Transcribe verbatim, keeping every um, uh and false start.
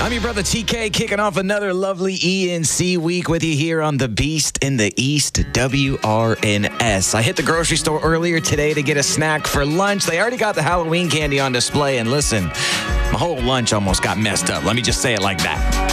I'm your brother T K, kicking off another lovely E N C week with you here on The Beast in the East, W R N S. I hit the grocery store earlier today to get a snack for lunch. They already got the Halloween candy on display, and listen, my whole lunch almost got messed up. Let me just say it like that.